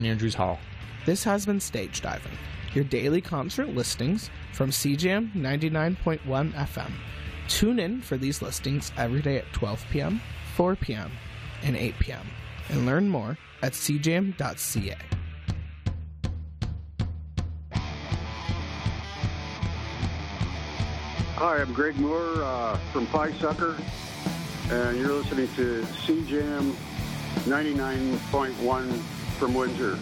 Andrews Hall. This has been Stage Diving, your daily concert listings from CJAM 99.1 FM. Tune in for these listings every day at 12 p.m., 4 p.m., and 8 p.m. and learn more at cjam.ca. Hi, I'm Greg Moore from Pie Sucker, and you're listening to CJAM 99.1 from Windsor.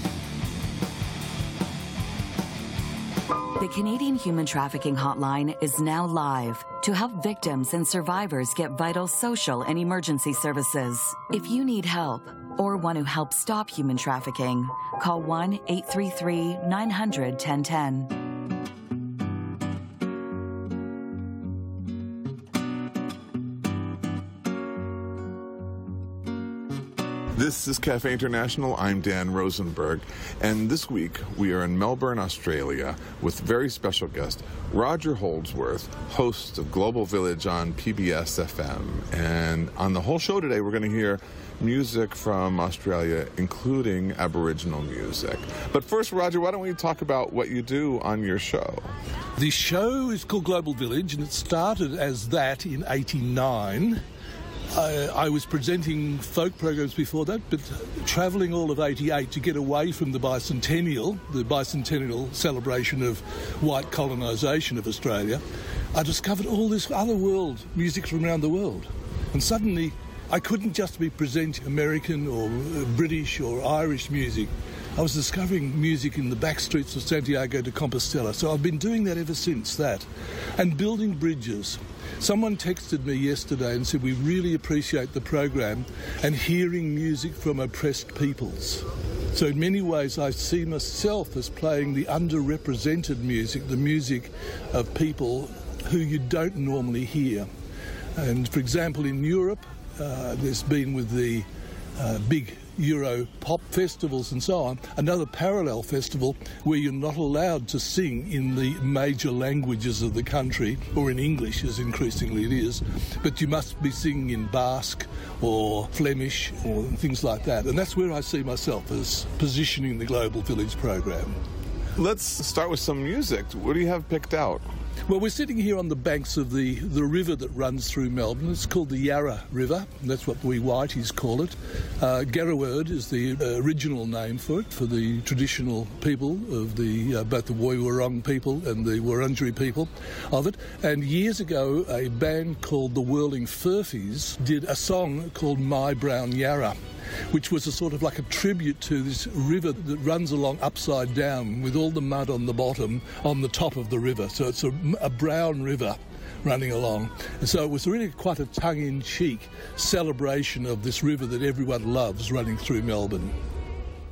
The Canadian Human Trafficking Hotline is now live to help victims and survivors get vital social and emergency services. If you need help or want to help stop human trafficking, call 1-833-900-1010. This is Cafe International. I'm Dan Rosenberg, and this week we are in Melbourne, Australia, with very special guest Roger Holdsworth, host of Global Village on PBS FM. And on the whole show today, we're going to hear music from Australia, including Aboriginal music. But first, Roger, why don't we talk about what you do on your show? The show is called Global Village, and it started as that in '89. I was presenting folk programs before that, but travelling all of '88 to get away from the bicentennial celebration of white colonisation of Australia, I discovered all this other world, music from around the world. And suddenly, I couldn't just be presenting American or British or Irish music. I was discovering music in the back streets of Santiago de Compostela. So I've been doing that ever since that. And building bridges. Someone texted me yesterday and said, we really appreciate the program and hearing music from oppressed peoples. So in many ways, I see myself as playing the underrepresented music, the music of people who you don't normally hear. And for example, in Europe, there's been with the big Euro pop festivals and so on, another parallel festival where you're not allowed to sing in the major languages of the country, or in English as increasingly it is, but you must be singing in Basque or Flemish or things like that. And that's where I see myself as positioning the Global Village program. Let's start with some music. What do you have picked out? Well, we're sitting here on the banks of the river that runs through Melbourne. It's called the Yarra River, and that's what we Whiteys call it. Garrawerd is the original name for it, for the traditional people of both the Woiwurrung people and the Wurundjeri people of it. And years ago, a band called the Whirling Furfies did a song called My Brown Yarra, which was a sort of like a tribute to this river that runs along upside down with all the mud on the bottom on the top of the river. So it's a brown river running along. And so it was really quite a tongue-in-cheek celebration of this river that everyone loves running through Melbourne.